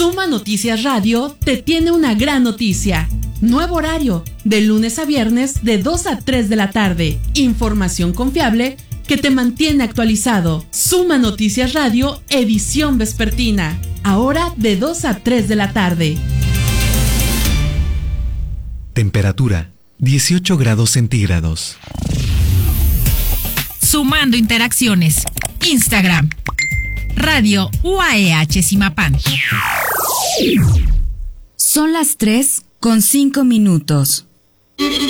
Suma Noticias Radio te tiene una gran noticia. Nuevo horario, de lunes a viernes de 2 a 3 de la tarde. Información confiable que te mantiene actualizado. Suma Noticias Radio, edición vespertina. Ahora de 2 a 3 de la tarde. Temperatura, 18 grados centígrados. Sumando interacciones. Instagram. Radio UAEH Zimapán. Son las 3:05.